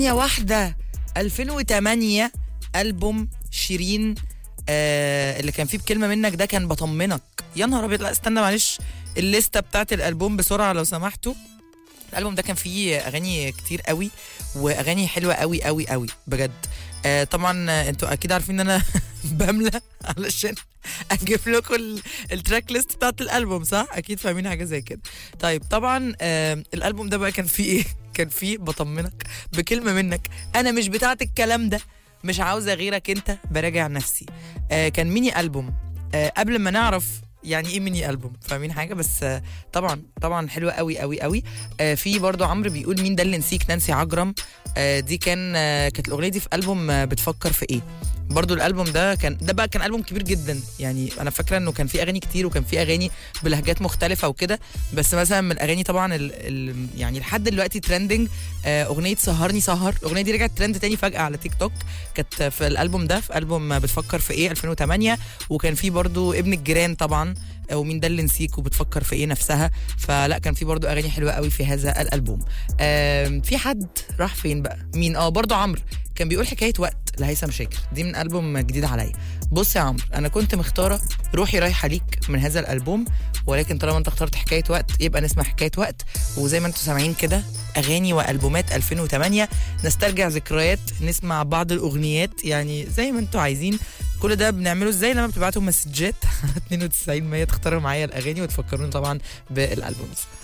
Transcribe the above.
يا واحدة 2008 ألبوم شيرين اللي كان فيه بكلمة منك ده كان بطمنك. يا نهار أبيض. لا استنى معلش، الليستة بتاعت الألبوم بسرعة لو سمحتوا. الألبوم ده كان فيه أغاني كتير قوي وأغاني حلوة قوي قوي قوي بجد. طبعا انتوا أكيد عارفين إن أنا بملى علشان اجيب لكم التراك ليست بتاعت الالبوم، صح؟ اكيد فاهمين حاجه زي كده. طيب طبعا الالبوم ده بقى كان فيه ايه؟ كان فيه بطمنك بكلمه منك، انا مش بتاعت الكلام ده، مش عاوزه غيرك انت، براجع نفسي. كان ميني البوم. قبل ما نعرف يعني ايه ميني البوم فاهمين حاجه، بس طبعا حلوه قوي قوي قوي. في برضو عمرو بيقول مين ده اللي نسيك، نانسي عجرم. دي كانت الاغنيه دي في البوم بتفكر في ايه. برضو الالبوم ده كان البوم كبير جدا، يعني انا فاكره انه كان فيه اغاني كتير وكان فيه اغاني بلهجات مختلفه وكده. بس مثلا من الاغاني طبعا يعني لحد دلوقتي ترندنج اغنيه سهرني سهر. الاغنيه دي رجعت ترند تاني فجاه على تيك توك، كانت في الالبوم ده، في البوم بتفكر في ايه 2008. وكان فيه برضو ابن الجيران طبعا، ومين ده اللي نسيك وبتفكر في ايه نفسها. فلا كان في برضو اغاني حلوه قوي في هذا الالبوم. في حد راح فين بقى؟ مين؟ برضو عمرو كان بيقول حكايه وقت لهيثم شاكر، دي من البوم جديد عليا. بص يا عمرو، انا كنت مختاره روحي رايحه ليك من هذا الالبوم، ولكن طالما انت اخترت حكايه وقت يبقى نسمع حكايه وقت. وزي ما انتم سامعين كده اغاني والبومات 2008، نسترجع ذكريات، نسمع بعض الاغنيات، يعني زي ما انتم عايزين. كل ده بنعمله ازاي؟ لما بتبعتوا مسجات 92 100 تختاروا معايا الاغاني وتفكروني طبعا بالالبومز.